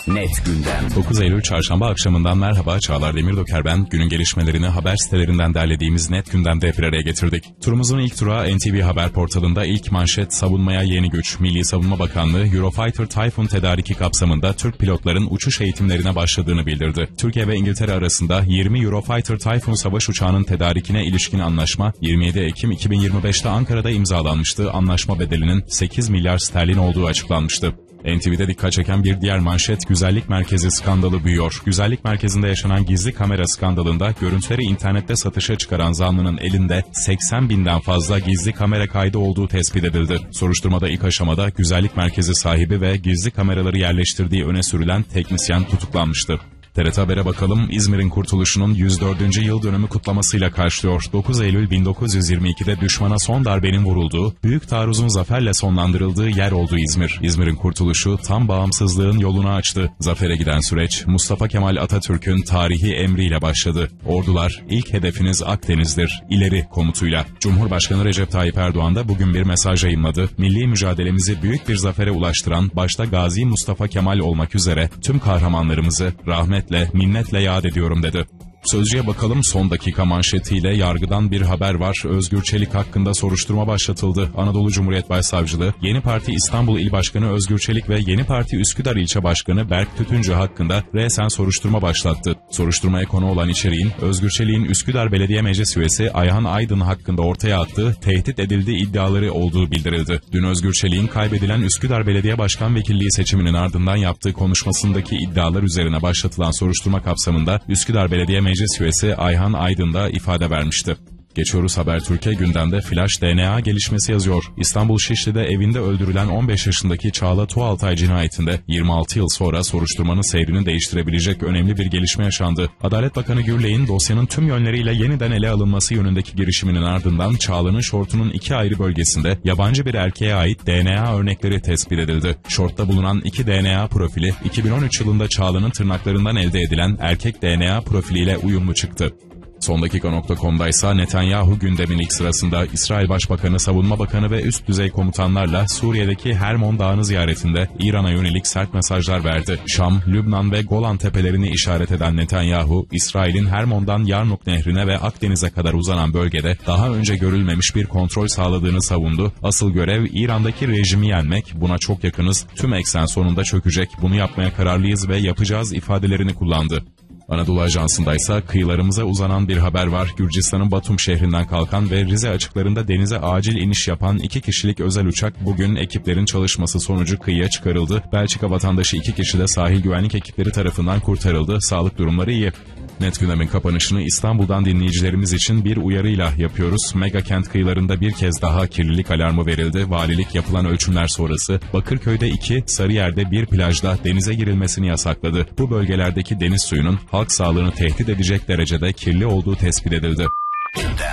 Net gündem. 9 Eylül Çarşamba akşamından merhaba, Çağlar Demirdöker ben. Günün gelişmelerini haber sitelerinden derlediğimiz Net gündemde bir araya getirdik. Turumuzun ilk durağı NTV Haber portalında ilk manşet savunmaya yeni güç. Milli Savunma Bakanlığı Eurofighter Typhoon tedariki kapsamında Türk pilotların uçuş eğitimlerine başladığını bildirdi. Türkiye ve İngiltere arasında 20 Eurofighter Typhoon savaş uçağının tedarikine ilişkin anlaşma 27 Ekim 2025'te Ankara'da imzalanmıştı. Anlaşma bedelinin 8 milyar sterlin olduğu açıklanmıştı. NTV'de dikkat çeken bir diğer manşet güzellik merkezi skandalı büyüyor. Güzellik merkezinde yaşanan gizli kamera skandalında görüntüleri internette satışa çıkaran zanlının elinde 80 binden fazla gizli kamera kaydı olduğu tespit edildi. Soruşturmada ilk aşamada güzellik merkezi sahibi ve gizli kameraları yerleştirdiği öne sürülen teknisyen tutuklanmıştı. TRT Haber'e bakalım. İzmir'in kurtuluşunun 104. yıl dönümü kutlamasıyla karşılıyor. 9 Eylül 1922'de düşmana son darbenin vurulduğu, büyük taarruzun zaferle sonlandırıldığı yer oldu İzmir. İzmir'in kurtuluşu tam bağımsızlığın yolunu açtı. Zafere giden süreç Mustafa Kemal Atatürk'ün tarihi emriyle başladı. Ordular, ilk hedefiniz Akdeniz'dir, ileri komutuyla. Cumhurbaşkanı Recep Tayyip Erdoğan da bugün bir mesaj yayımladı. Milli mücadelemizi büyük bir zafere ulaştıran, başta Gazi Mustafa Kemal olmak üzere tüm kahramanlarımızı rahmetle, minnetle yad ediyorum dedi. Sözcü'ye bakalım. Son dakika manşetiyle yargıdan bir haber var. Özgür Çelik hakkında soruşturma başlatıldı. Anadolu Cumhuriyet Başsavcılığı, Yeni Parti İstanbul İl Başkanı Özgür Çelik ve Yeni Parti Üsküdar İlçe Başkanı Berk Tütüncü hakkında resen soruşturma başlattı. Soruşturmaya konu olan içeriğin, Özgür Çelik'in Üsküdar Belediye Meclis Üyesi Ayhan Aydın hakkında ortaya attığı tehdit edildiği iddiaları olduğu bildirildi. Dün Özgür Çelik'in kaybedilen Üsküdar Belediye Başkan Vekilliği seçiminin ardından yaptığı konuşmasındaki iddialar üzerine başlatılan soruşturma kapsamında Üsküdar Belediye Meclis Üyesi Ayhan Aydın da ifade vermişti. Geçiyoruz Habertürk'e. Gündemde flash DNA gelişmesi yazıyor. İstanbul Şişli'de evinde öldürülen 15 yaşındaki Çağla Tuğaltay cinayetinde 26 yıl sonra soruşturmanın seyrini değiştirebilecek önemli bir gelişme yaşandı. Adalet Bakanı Gürley'in dosyanın tüm yönleriyle yeniden ele alınması yönündeki girişiminin ardından Çağla'nın şortunun 2 ayrı bölgesinde yabancı bir erkeğe ait DNA örnekleri tespit edildi. Şortta bulunan 2 DNA profili 2013 yılında Çağla'nın tırnaklarından elde edilen erkek DNA profiliyle uyumlu çıktı. Sondakika.com'daysa Netanyahu gündemin ilk sırasında İsrail Başbakanı, Savunma Bakanı ve üst düzey komutanlarla Suriye'deki Hermon Dağı'nı ziyaretinde İran'a yönelik sert mesajlar verdi. Şam, Lübnan ve Golan Tepelerini işaret eden Netanyahu, İsrail'in Hermon'dan Yarmuk Nehri'ne ve Akdeniz'e kadar uzanan bölgede daha önce görülmemiş bir kontrol sağladığını savundu. Asıl görev İran'daki rejimi yenmek, buna çok yakınız, tüm eksen sonunda çökecek, bunu yapmaya kararlıyız ve yapacağız ifadelerini kullandı. Anadolu Ajansı'ndaysa kıyılarımıza uzanan bir haber var. Gürcistan'ın Batum şehrinden kalkan ve Rize açıklarında denize acil iniş yapan 2 kişilik özel uçak bugün ekiplerin çalışması sonucu kıyıya çıkarıldı. Belçika vatandaşı 2 kişi de sahil güvenlik ekipleri tarafından kurtarıldı. Sağlık durumları iyi. Net gündemin kapanışını İstanbul'dan dinleyicilerimiz için bir uyarıyla yapıyoruz. Mega kent kıyılarında bir kez daha kirlilik alarmı verildi. Valilik yapılan ölçümler sonrası Bakırköy'de 2, Sarıyer'de 1 plajda denize girilmesini yasakladı. Bu bölgelerdeki deniz suyunun halk sağlığını tehdit edecek derecede kirli olduğu tespit edildi. Gündem.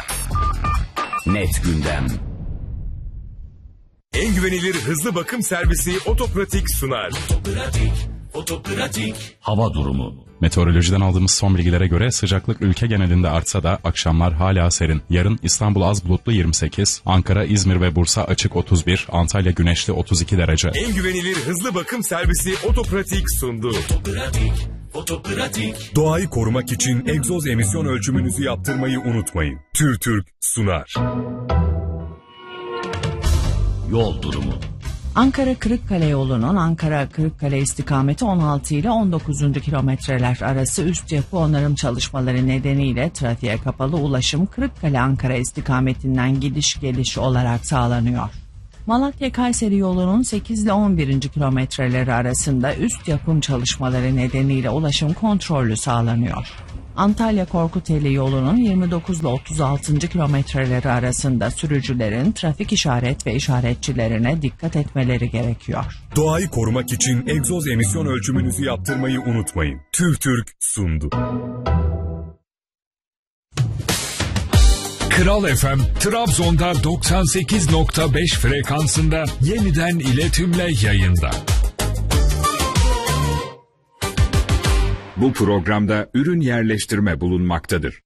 Net gündem. En güvenilir hızlı bakım servisi Otopratik sunar. Otopratik. Hava durumu. Meteorolojiden aldığımız son bilgilere göre sıcaklık ülke genelinde artsa da akşamlar hala serin. Yarın İstanbul az bulutlu 28, Ankara, İzmir ve Bursa açık 31, Antalya güneşli 32 derece. En güvenilir hızlı bakım servisi Otopratik sundu. Otopratik. Doğayı korumak için egzoz emisyon ölçümünüzü yaptırmayı unutmayın. TÜRTÜRK sunar. Yol durumu. Ankara-Kırıkkale yolunun Ankara-Kırıkkale istikameti 16 ile 19. kilometreler arası üst yapı onarım çalışmaları nedeniyle trafiğe kapalı ulaşım Kırıkkale-Ankara istikametinden gidiş geliş olarak sağlanıyor. Malatya-Kayseri yolunun 8 ile 11. kilometreleri arasında üst yapım çalışmaları nedeniyle ulaşım kontrollü sağlanıyor. Antalya-Korkuteli yolunun 29 ile 36. kilometreleri arasında sürücülerin trafik işaret ve işaretçilerine dikkat etmeleri gerekiyor. Doğayı korumak için egzoz emisyon ölçümünüzü yaptırmayı unutmayın. TÜRTÜRK sundu. Kral FM, Trabzon'da 98.5 frekansında yeniden iletimle yayında. Bu programda ürün yerleştirme bulunmaktadır.